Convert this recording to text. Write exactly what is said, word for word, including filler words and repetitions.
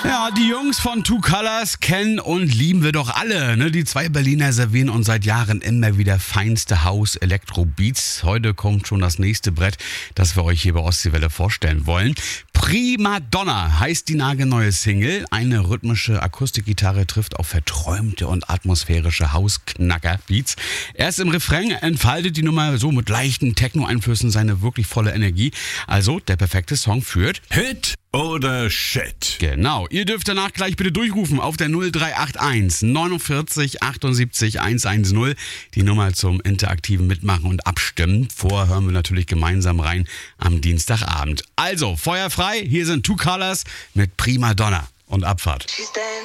Ja, die Jungs von Two Colors kennen und lieben wir doch alle. Ne? Die zwei Berliner servieren uns seit Jahren immer wieder feinste House-Elektro-Beats. Heute kommt schon das nächste Brett, das wir euch hier bei Ostseewelle vorstellen wollen. Prima Donna heißt die nagelneue Single. Eine rhythmische Akustikgitarre trifft auf verträumte und atmosphärische Hausknacker-Beats. Erst im Refrain entfaltet die Nummer so mit leichten Techno-Einflüssen seine wirklich volle Energie. Also der perfekte Song für Hit oder Shit. Genau, ihr dürft danach gleich bitte durchrufen auf der null drei acht eins neunundvierzig achtundsiebzig hundertzehn. Die Nummer zum interaktiven Mitmachen und Abstimmen. Vorher hören wir natürlich gemeinsam rein am Dienstagabend. Also, Feuer frei, hier sind Two Colors mit Prima Donna und Abfahrt.